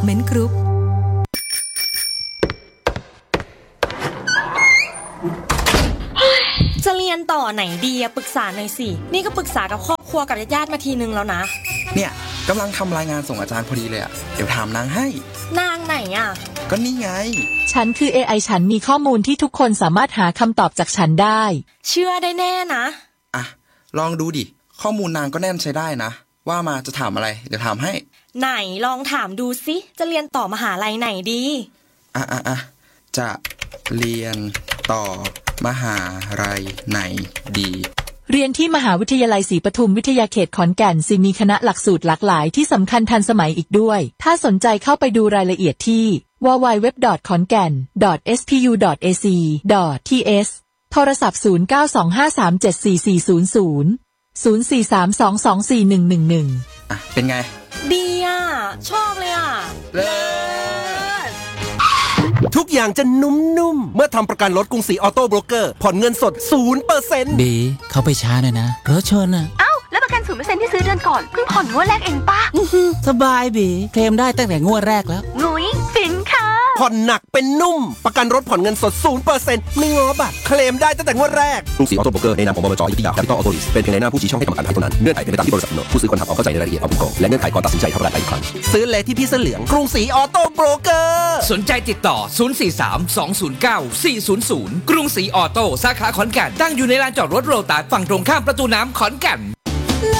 Development Group จะเรียนต่อไหนดีอะปรึกษาหน่อยสินี่ก็ปรึกษากับครอบครัวกับญาติมาทีนึงแล้วนะเนี่ยกำลังทำรายงานส่งอาจารย์พอดีเลยอะเดี๋ยวถามนางให้นางไหนอะก็นี่ไงฉันคือ AI ฉันมีข้อมูลที่ทุกคนสามารถหาคำตอบจากฉันได้เชื่อได้แน่นะอ่ะลองดูดิข้อมูลนางก็แน่นใช้ได้นะว่ามาจะถามอะไรเดี๋ยวถามให้ไหนลองถามดูสิจะเรียนต่อมหาลัยไหนดีจะเรียนต่อมหาลัยไหนดีเรียนที่มหาวิทยาลัยศรีปทุมวิทยาเขตขอนแก่นมีคณะหลักสูตรหลากหลายที่สำคัญทันสมัยอีกด้วยถ้าสนใจเข้าไปดูรายละเอียดที่ www.khongan.spu.ac.th โทรศัพท์0925374400 0432241111 เป็นไงดีอ่ะชอบเลยอ่ะเลิศทุกอย่างจะนุ่มๆเมื่อทำประกันรถกรุงศรีออโต้โบรกเกอร์ผ่อนเงินสด 0% บีเข้าไปช้าหน่อยนะรถชนอ่ะแล้วประกัน 0% ที่ซื้อเดือนก่อนเพิ่งผ่อนงวดแรกเองป่ะสบายบีเคลมได้ตั้งแต่งวดแรกแล้วงุ้ยฟินค่ะผ่อนหนักเป็นนุ่มประกันรถผ่อนเงินสด 0% ไม่ง้อบัตรเคลมได้ตั้งแต่งวดแรกกรุงศรีออโต้โบรกเกอร์ในนามของบลจ.อยุธยาแคปิตอลออโต้ลีสเป็นเพียงในหน้าผู้ชี้ช่องให้ทำประกันให้เท่านั้นเงื่อนไขเป็นไปตามที่บริษัทกำหนดผู้ซื้อควรทำความเข้าใจในรายละเอียดเอาผู้กองและเงื่อนไขก่อนตัดสินใจทำประกันอีกครั้งซื้อเลยที่พี่เสื้อเหลืองกรุงศรีออโต้โบรกเกอร์สนใจติดต่อ043-209-400กรุงศรีออโต้สาขาขอนแก่นตั้งอยู่ในลานจอดรถโรตัสฝั่งตรงข้ามประตูน้ำขอนแก่น